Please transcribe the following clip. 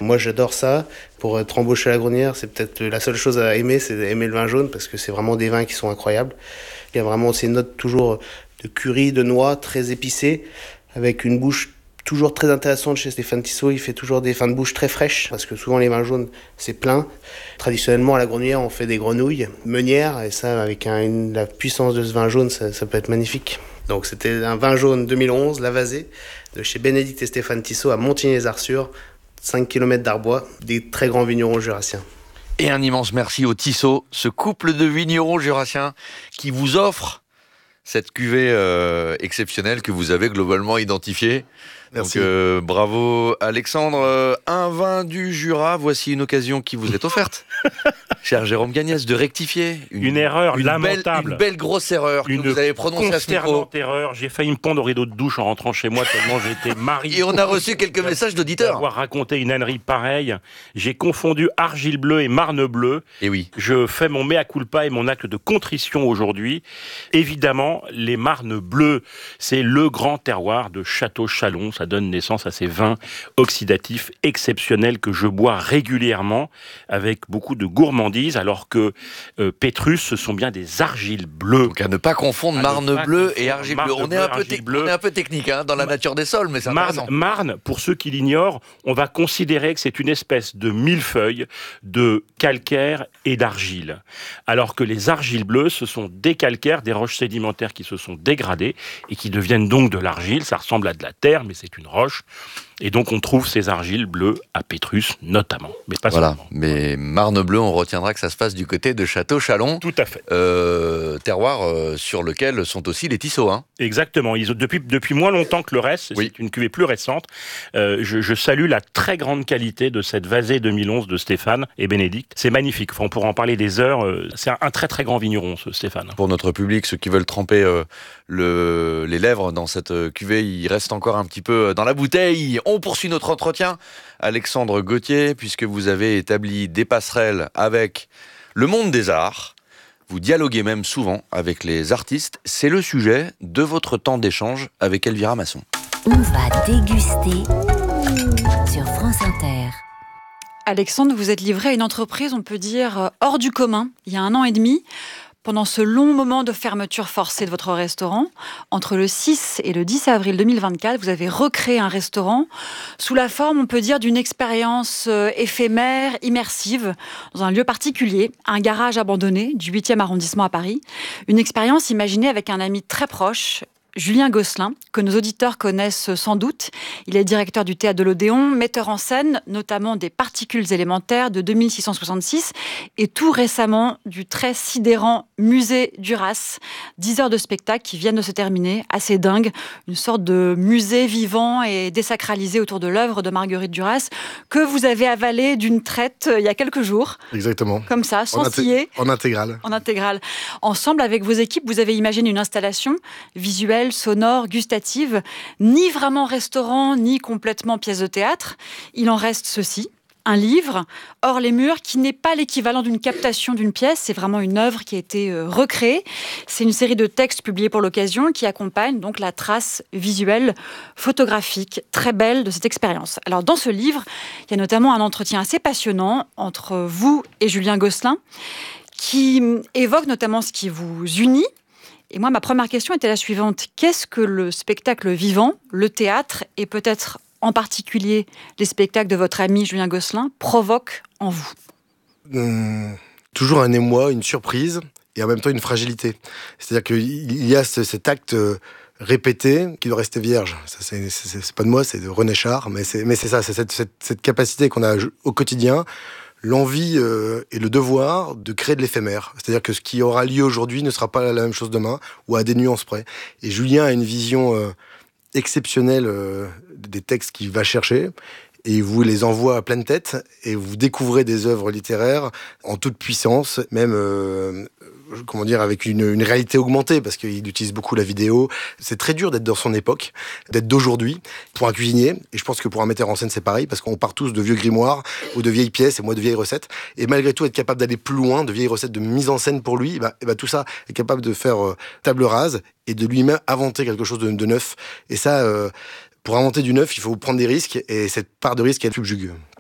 Moi, j'adore ça. Pour être embauché à la Grenière, c'est peut-être la seule chose à aimer, c'est d'aimer le vin jaune, parce que c'est vraiment des vins qui sont incroyables. Il y a vraiment ces notes toujours de curry, de noix, très épicées, avec une bouche toujours très intéressante chez Stéphane Tissot. Il fait toujours des fins de bouche très fraîches, parce que souvent les vins jaunes, c'est plein. Traditionnellement, à la Grenière, on fait des grenouilles meunières, et ça, avec la puissance de ce vin jaune, ça peut être magnifique. Donc c'était un vin jaune 2011, Lavazé, de chez Bénédicte et Stéphane Tissot à Montigny-les-Arçures, 5 km d'Arbois, des très grands vignerons jurassiens. Et un immense merci au Tissot, ce couple de vignerons jurassiens qui vous offre cette cuvée exceptionnelle que vous avez globalement identifiée. Merci. Donc bravo Alexandre. Un vin du Jura, voici une occasion qui vous est offerte. Cher Jérôme Gagnès, de rectifier une erreur lamentable. Une belle grosse erreur que vous avez prononcée à ce micro. Une consternante erreur. J'ai failli me pendre au rideau de douche en rentrant chez moi tellement j'étais marié. Et on a reçu quelques messages d'auditeurs. D'avoir raconté une ânerie pareille. J'ai confondu Argile Bleue et Marne Bleue. Et oui. Je fais mon mea culpa et mon acte de contrition aujourd'hui. Évidemment, les Marnes Bleues, c'est le grand terroir de Château-Chalon. Ça donne naissance à ces vins oxydatifs exceptionnels que je bois régulièrement avec beaucoup de gourmandise, alors que Pétrus, ce sont bien des argiles bleues. Donc à ne pas confondre Marne Bleue et Argile Bleue. On est un peu technique dans la nature des sols, mais c'est intéressant. Marne, pour ceux qui l'ignorent, on va considérer que c'est une espèce de millefeuille de calcaire et d'argile. Alors que les argiles bleues, ce sont des calcaires, des roches sédimentaires qui se sont dégradées et qui deviennent donc de l'argile. Ça ressemble à de la terre, mais c'est une roche. Et donc on trouve ces argiles bleues à Pétrus notamment, mais pas seulement. Mais Marne Bleue, on retiendra que ça se passe du côté de Château-Chalon. Tout à fait. Terroir sur lequel sont aussi les Tissot. Exactement. Ils ont, depuis moins longtemps que le reste, c'est une cuvée plus récente. Je salue la très grande qualité de cette Vazé 2011 de Stéphane et Bénédicte. C'est magnifique. Enfin, on pourra en parler des heures. C'est un très très grand vigneron, ce Stéphane. Pour notre public, ceux qui veulent tremper les lèvres dans cette cuvée, il reste encore un petit peu dans la bouteille. On poursuit notre entretien, Alexandre Gauthier, puisque vous avez établi des passerelles avec le monde des arts. Vous dialoguez même souvent avec les artistes. C'est le sujet de votre temps d'échange avec Elvira Masson. On va déguster sur France Inter. Alexandre, vous êtes livré à une entreprise, on peut dire, hors du commun, il y a 1 an et demi. Pendant ce long moment de fermeture forcée de votre restaurant, entre le 6 et le 10 avril 2024, vous avez recréé un restaurant sous la forme, on peut dire, d'une expérience éphémère, immersive, dans un lieu particulier, un garage abandonné du 8e arrondissement à Paris. Une expérience imaginée avec un ami très proche, Julien Gosselin, que nos auditeurs connaissent sans doute. Il est directeur du Théâtre de l'Odéon, metteur en scène notamment des Particules élémentaires de 2666 et tout récemment du très sidérant Musée Duras. 10 heures de spectacle qui viennent de se terminer, assez dingue, une sorte de musée vivant et désacralisé autour de l'œuvre de Marguerite Duras que vous avez avalé d'une traite il y a quelques jours. Exactement. Comme ça, sans scier. En intégrale. En intégrale. Ensemble, avec vos équipes, vous avez imaginé une installation visuelle, sonore, gustative, ni vraiment restaurant, ni complètement pièce de théâtre. Il en reste ceci, un livre, hors les murs, qui n'est pas l'équivalent d'une captation d'une pièce, c'est vraiment une œuvre qui a été recréée. C'est une série de textes publiés pour l'occasion qui accompagne donc la trace visuelle, photographique, très belle de cette expérience. Alors dans ce livre, il y a notamment un entretien assez passionnant entre vous et Julien Gosselin, qui évoque notamment ce qui vous unit. Et moi, ma première question était la suivante. Qu'est-ce que le spectacle vivant, le théâtre, et peut-être en particulier les spectacles de votre ami Julien Gosselin, provoquent en vous ? Toujours un émoi, une surprise, et en même temps une fragilité. C'est-à-dire qu'il y a cet acte répété qui doit rester vierge. Ça, c'est pas de moi, c'est de René Char, mais c'est ça, c'est cette capacité qu'on a au quotidien, l'envie et le devoir de créer de l'éphémère. C'est-à-dire que ce qui aura lieu aujourd'hui ne sera pas la même chose demain, ou à des nuances près. Et Julien a une vision exceptionnelle des textes qu'il va chercher, et il vous les envoie à pleine tête, et vous découvrez des œuvres littéraires en toute puissance, même avec une réalité augmentée, parce qu'il utilise beaucoup la vidéo. C'est très dur d'être dans son époque, d'être d'aujourd'hui, pour un cuisinier, et je pense que pour un metteur en scène c'est pareil, parce qu'on part tous de vieux grimoires, ou de vieilles pièces, et moi de vieilles recettes, et malgré tout être capable d'aller plus loin, de vieilles recettes de mise en scène pour lui, tout ça est capable de faire table rase, et de lui-même inventer quelque chose de neuf, et ça... pour inventer du neuf, il faut prendre des risques, et cette part de risque, elle subjugue.